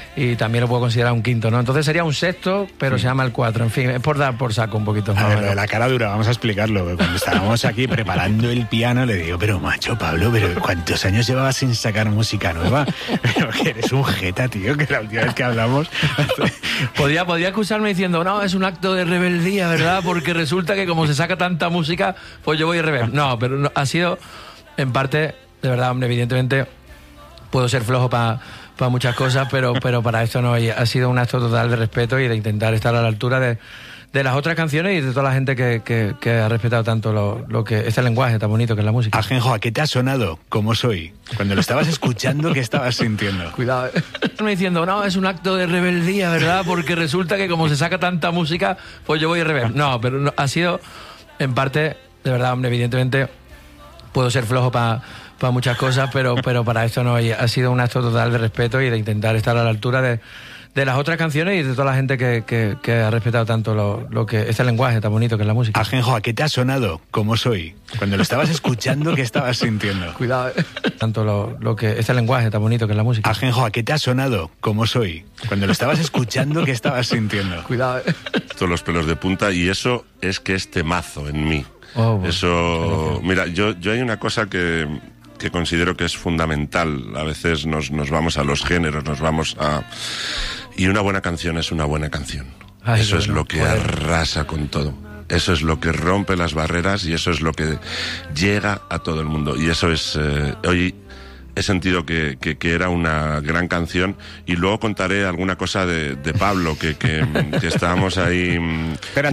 y también lo puedo considerar un quinto, ¿no? Entonces sería un sexto, pero se llama el 4. En fin, es por dar por saco un poquito. A ver, lo de la cara dura, vamos a explicarlo. Cuando estábamos aquí preparando el piano, le digo, pero macho, Pablo, ¿pero cuántos años llevabas sin sacar música nueva? Pero que eres un jeta, tío, que la última vez que hablamos... Podría acusarme diciendo, no, es un acto de rebeldía, ¿verdad? Porque resulta que como se saca tanta música, pues yo voy a rebelde. No, pero no, ha sido, en parte, de verdad, hombre, evidentemente puedo ser flojo para muchas cosas, pero para esto no. Ha sido un acto total de respeto y de intentar estar a la altura de las otras canciones y de toda la gente que ha respetado tanto lo que este lenguaje tan bonito que es la música. Ajenjo, ¿a qué te ha sonado? ¿Cómo soy? Cuando lo estabas escuchando, ¿qué estabas sintiendo? Cuidado. Me diciendo, no, es un acto de rebeldía, ¿verdad? Porque resulta que como se saca tanta música, pues yo voy a rebelde. No, pero no, ha sido, en parte, de verdad, hombre, evidentemente puedo ser flojo para muchas cosas, pero para esto no. Ha sido un acto total de respeto y de intentar estar a la altura de las otras canciones y de toda la gente que ha respetado tanto lo que este lenguaje tan bonito que es la música. Ajenjo, ¿a qué te ha sonado? ¿Cómo soy? Cuando lo estabas escuchando, ¿qué estabas sintiendo? Cuidado. Tanto lo que este lenguaje tan bonito que es la música. Ajenjo, ¿a qué te ha sonado? ¿Cómo soy? Cuando lo estabas escuchando, ¿qué estabas sintiendo? Cuidado. Todos los pelos de punta, y eso es que es temazo en mí. Oh, bueno, eso, mira, yo hay una cosa que considero que es fundamental. A veces nos vamos a los géneros, nos vamos a... Y una buena canción es una buena canción. Ay, eso es bueno, lo que arrasa con todo. Eso es lo que rompe las barreras y eso es lo que llega a todo el mundo. Y eso es... hoy he sentido que era una gran canción, y luego contaré alguna cosa de Pablo, que estábamos ahí, Espera,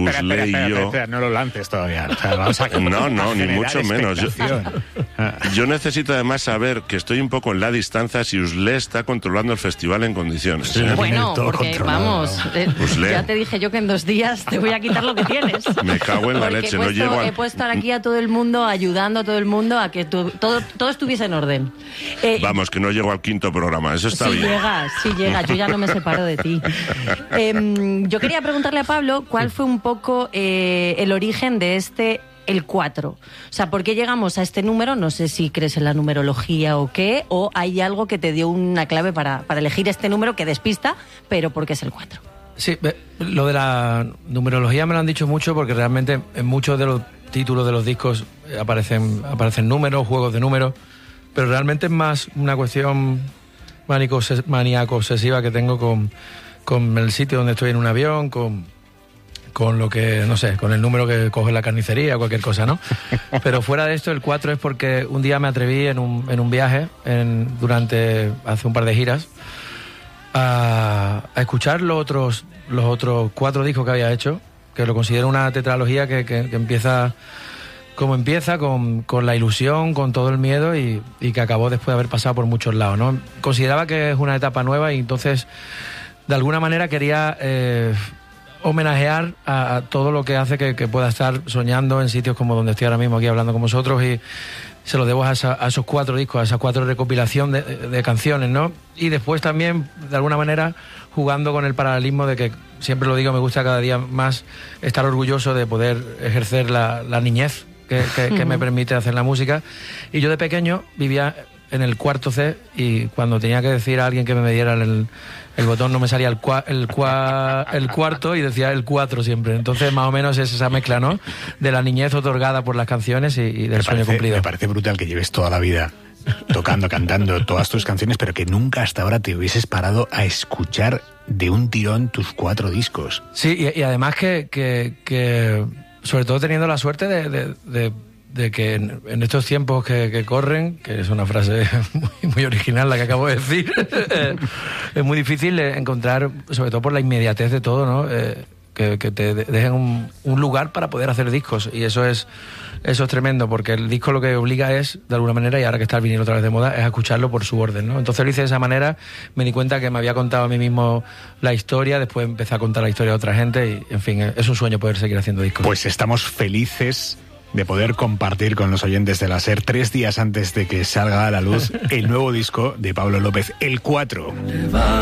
no lo lances todavía. O sea, vamos a no, ni mucho menos. expectación. Yo necesito además saber que estoy un poco en la distancia si Usle está controlando el festival en condiciones. Sí. Bueno, Todo porque controlado. vamos, Usle. ya te dije yo que en 2 días te voy a quitar lo que tienes. Me cago en la Porque leche, no llego he puesto aquí a todo el mundo, ayudando a todo el mundo a que todo estuviese en orden. Vamos, que no llego al 5.º programa, eso está bien. Sí llegas, yo ya no me separo de ti. Yo quería preguntarle a Pablo cuál fue un poco el origen de el 4. O sea, ¿por qué llegamos a este número? No sé si crees en la numerología o qué, o hay algo que te dio una clave para elegir este número que despista, pero ¿por qué es el 4? Sí, lo de la numerología me lo han dicho mucho, porque realmente en muchos de los títulos de los discos aparecen números, juegos de números, pero realmente es más una cuestión maníaco-obsesiva que tengo con el sitio donde estoy en un avión, con lo que, no sé, con el número que coge la carnicería o cualquier cosa, ¿no? Pero fuera de esto, el 4 es porque un día me atreví en un viaje, hace un par de giras, a escuchar los otros 4 discos que había hecho, que lo considero una tetralogía que empieza con la ilusión, con todo el miedo y que acabó después de haber pasado por muchos lados, ¿no? Consideraba que es una etapa nueva y entonces de alguna manera quería homenajear a todo lo que hace que pueda estar soñando en sitios como donde estoy ahora mismo aquí hablando con vosotros, y se lo debo a esos 4 discos, a esas 4 recopilación de canciones, ¿no? Y después también, de alguna manera, jugando con el paralelismo de que, siempre lo digo, me gusta cada día más estar orgulloso de poder ejercer la niñez que me permite hacer la música. Y yo de pequeño vivía en el 4 C, y cuando tenía que decir a alguien que me diera el botón, no me salía el cuarto y decía el 4 siempre. Entonces más o menos es esa mezcla, ¿no?, de la niñez otorgada por las canciones y del sueño cumplido. Me parece brutal que lleves toda la vida tocando, cantando todas tus canciones, pero que nunca hasta ahora te hubieses parado a escuchar de un tirón tus 4 discos. Sí, y además que sobre todo teniendo la suerte de que en estos tiempos que corren, que es una frase muy original la que acabo de decir, es muy difícil encontrar, sobre todo por la inmediatez de todo, ¿no?, que te dejen un lugar para poder hacer discos, y eso es tremendo, porque el disco lo que obliga es, de alguna manera, y ahora que está el vinilo otra vez de moda, es a escucharlo por su orden, ¿no? Entonces lo hice de esa manera, me di cuenta que me había contado a mí mismo la historia, después empecé a contar la historia de otra gente, y en fin, es un sueño poder seguir haciendo discos. Pues estamos felices de poder compartir con los oyentes de la SER, 3 días antes de que salga a la luz el nuevo disco de Pablo López, el 4.